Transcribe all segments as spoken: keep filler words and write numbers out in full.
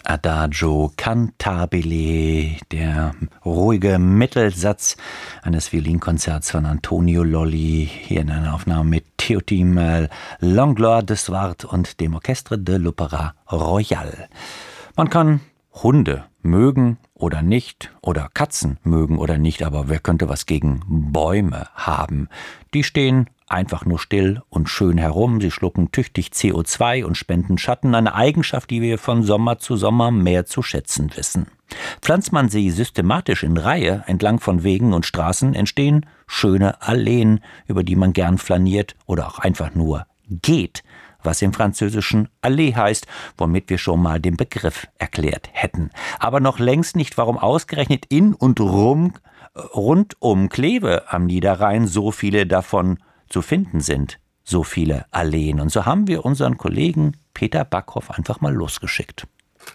Adagio cantabile, der ruhige Mittelsatz eines Violinkonzerts von Antonio Lolli, hier in einer Aufnahme mit Théotime Langlois de Swart und dem Orchestre de l'Opéra Royal. Man kann Hunde mögen oder nicht, oder Katzen mögen oder nicht, aber wer könnte was gegen Bäume haben? Die stehen einfach nur still und schön herum, sie schlucken tüchtig C O zwei und spenden Schatten, eine Eigenschaft, die wir von Sommer zu Sommer mehr zu schätzen wissen. Pflanzt man sie systematisch in Reihe entlang von Wegen und Straßen, entstehen schöne Alleen, über die man gern flaniert oder auch einfach nur geht, was im Französischen Allee heißt, womit wir schon mal den Begriff erklärt hätten. Aber noch längst nicht, warum ausgerechnet in und rum, rund um Kleve am Niederrhein so viele davon zu finden sind, so viele Alleen. Und so haben wir unseren Kollegen Peter Backhoff einfach mal losgeschickt.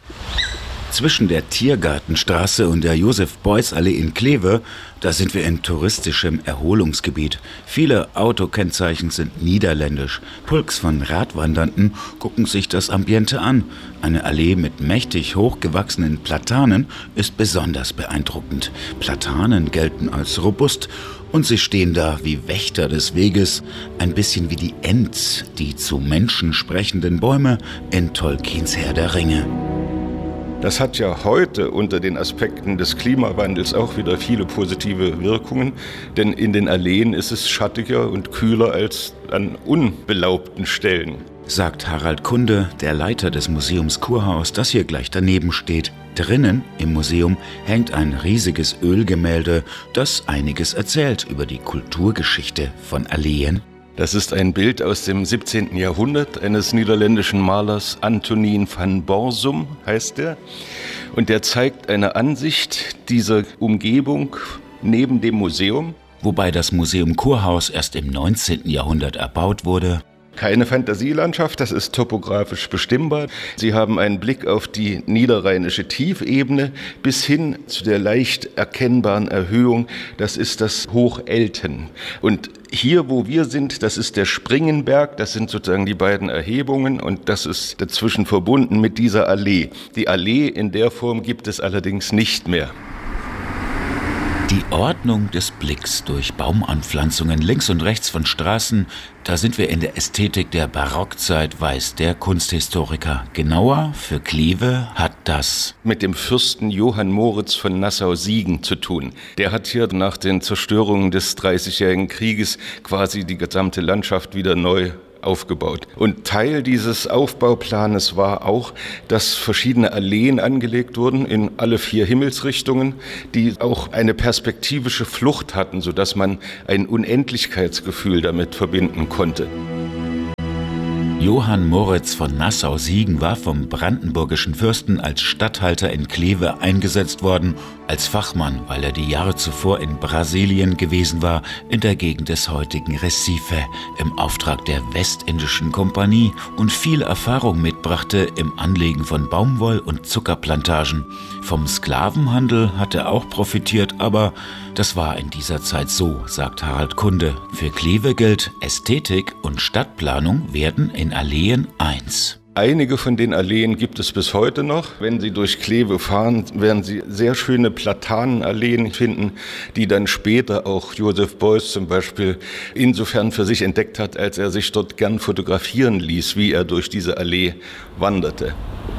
Zwischen der Tiergartenstraße und der Josef-Beuys-Allee in Kleve, da sind wir in touristischem Erholungsgebiet. Viele Autokennzeichen sind niederländisch. Pulks von Radwandernden gucken sich das Ambiente an. Eine Allee mit mächtig hochgewachsenen Platanen ist besonders beeindruckend. Platanen gelten als robust und sie stehen da wie Wächter des Weges, ein bisschen wie die Ents, die zu Menschen sprechenden Bäume in Tolkiens Herr der Ringe. Das hat ja heute unter den Aspekten des Klimawandels auch wieder viele positive Wirkungen, denn in den Alleen ist es schattiger und kühler als an unbelaubten Stellen. Sagt Harald Kunde, der Leiter des Museums Kurhaus, das hier gleich daneben steht. Drinnen im Museum hängt ein riesiges Ölgemälde, das einiges erzählt über die Kulturgeschichte von Alleen. Das ist ein Bild aus dem siebzehnten Jahrhundert eines niederländischen Malers, Antonin van Borsum heißt er. Und der zeigt eine Ansicht dieser Umgebung neben dem Museum. Wobei das Museum Kurhaus erst im neunzehnten Jahrhundert erbaut wurde. Keine Fantasielandschaft, das ist topografisch bestimmbar. Sie haben einen Blick auf die niederrheinische Tiefebene bis hin zu der leicht erkennbaren Erhöhung, das ist das Hochelten. Und hier, wo wir sind, das ist der Springenberg, das sind sozusagen die beiden Erhebungen und das ist dazwischen verbunden mit dieser Allee. Die Allee in der Form gibt es allerdings nicht mehr. Die Ordnung des Blicks durch Baumanpflanzungen links und rechts von Straßen, da sind wir in der Ästhetik der Barockzeit, weiß der Kunsthistoriker. Genauer, für Kleve hat das mit dem Fürsten Johann Moritz von Nassau-Siegen zu tun. Der hat hier nach den Zerstörungen des Dreißigjährigen Krieges quasi die gesamte Landschaft wieder neu aufgebaut. Und Teil dieses Aufbauplanes war auch, dass verschiedene Alleen angelegt wurden in alle vier Himmelsrichtungen, die auch eine perspektivische Flucht hatten, sodass man ein Unendlichkeitsgefühl damit verbinden konnte. Johann Moritz von Nassau-Siegen war vom brandenburgischen Fürsten als Statthalter in Kleve eingesetzt worden, als Fachmann, weil er die Jahre zuvor in Brasilien gewesen war, in der Gegend des heutigen Recife, im Auftrag der Westindischen Kompanie und viel Erfahrung mitbrachte im Anlegen von Baumwoll- und Zuckerplantagen. Vom Sklavenhandel hat er auch profitiert, aber das war in dieser Zeit so, sagt Harald Kunde. Für Kleve gilt, Ästhetik und Stadtplanung werden in Alleen eins. Einige von den Alleen gibt es bis heute noch. Wenn Sie durch Kleve fahren, werden Sie sehr schöne Platanenalleen finden, die dann später auch Josef Beuys zum Beispiel insofern für sich entdeckt hat, als er sich dort gern fotografieren ließ, wie er durch diese Allee wanderte.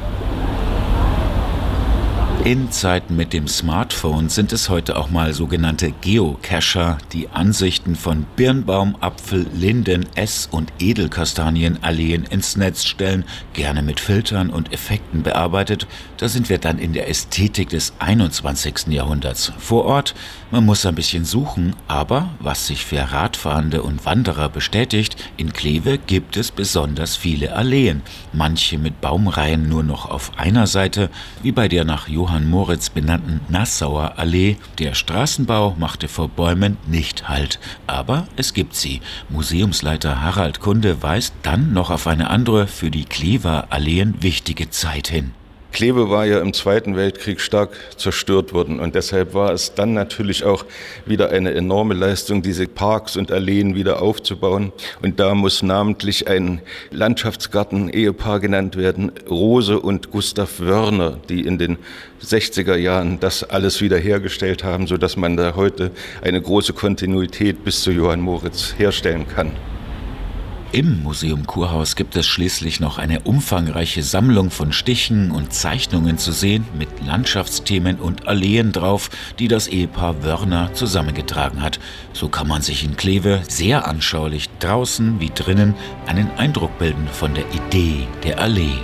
In Zeiten mit dem Smartphone sind es heute auch mal sogenannte Geocacher, die Ansichten von Birnbaum, Apfel, Linden, Ess- und Edelkastanienalleen ins Netz stellen, gerne mit Filtern und Effekten bearbeitet. Da sind wir dann in der Ästhetik des einundzwanzigsten Jahrhunderts. Vor Ort, man muss ein bisschen suchen, aber was sich für Radfahrende und Wanderer bestätigt, in Kleve gibt es besonders viele Alleen. Manche mit Baumreihen nur noch auf einer Seite, wie bei der nach Johann Moritz benannten Nassauer Allee. Der Straßenbau machte vor Bäumen nicht Halt, aber es gibt sie. Museumsleiter Harald Kunde weist dann noch auf eine andere, für die Klever Alleen wichtige Zeit hin. Kleve war ja im Zweiten Weltkrieg stark zerstört worden und deshalb war es dann natürlich auch wieder eine enorme Leistung, diese Parks und Alleen wieder aufzubauen. Und da muss namentlich ein Landschaftsgarten-Ehepaar genannt werden, Rose und Gustav Wörner, die in den sechziger Jahren das alles wiederhergestellt haben, sodass man da heute eine große Kontinuität bis zu Johann Moritz herstellen kann. Im Museum Kurhaus gibt es schließlich noch eine umfangreiche Sammlung von Stichen und Zeichnungen zu sehen, mit Landschaftsthemen und Alleen drauf, die das Ehepaar Wörner zusammengetragen hat. So kann man sich in Kleve sehr anschaulich draußen wie drinnen einen Eindruck bilden von der Idee der Allee.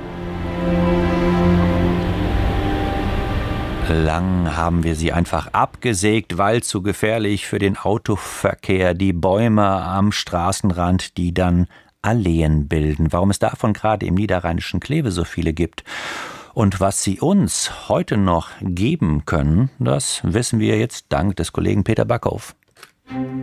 Lang haben wir sie einfach abgesägt, weil zu gefährlich für den Autoverkehr. Die Bäume am Straßenrand, die dann Alleen bilden. Warum es davon gerade im niederrheinischen Kleve so viele gibt und was sie uns heute noch geben können, das wissen wir jetzt dank des Kollegen Peter Backhoff.